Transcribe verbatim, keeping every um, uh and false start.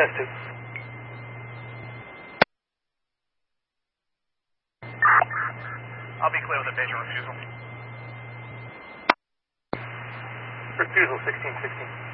Test two. I'll be clear with a patient refusal. Refusal, sixteen sixteen.